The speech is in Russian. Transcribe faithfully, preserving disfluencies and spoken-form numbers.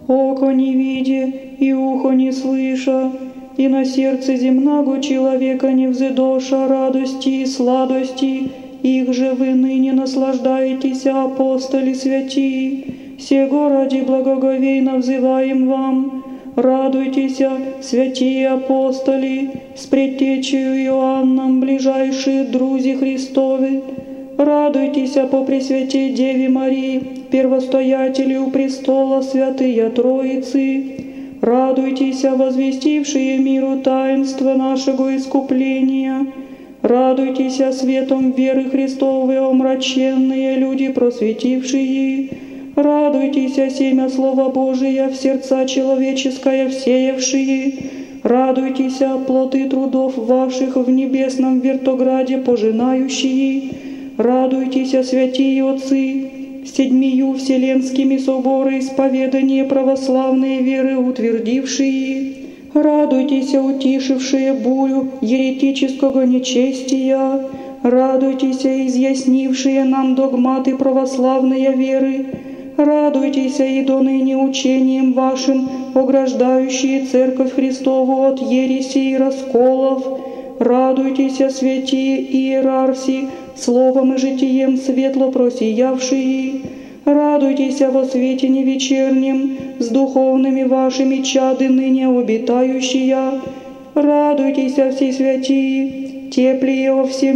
око не видя и ухо не слыша, и на сердце земного человека не взыдоша радости и сладости, их же вы ныне наслаждаетесь, апостоли святии, сего ради благоговейно взываем вам. Радуйтесь, святые апостоли, с предтечею Иоанном, ближайшие друзі Христовы. Радуйтесь по Пресвятой Деве Марии, первостоятелю престола святые Троицы. Радуйтесь, возвестившие миру таинство нашего искупления. Радуйтесь, светом веры Христовой омраченные люди просветившие. Радуйтесь, семя Слова Божия в сердца человеческое всеявшие. Радуйтесь, плоды трудов ваших в небесном вертограде пожинающие. Радуйтесь, святые отцы, седьмию вселенскими соборы исповедание православной веры утвердившие. Радуйтесь, утишившие бурю еретического нечестия. Радуйтесь, изъяснившие нам догматы православной веры. Радуйтесь, и до ныне учением вашим, ограждающие Церковь Христову от ереси и расколов. Радуйтесь, святые иерарси, словом и житием светло просиявшие. Радуйтесь во свете невечернем, с духовными вашими чады ныне обитающие. Радуйтесь, все святые, теплые во всем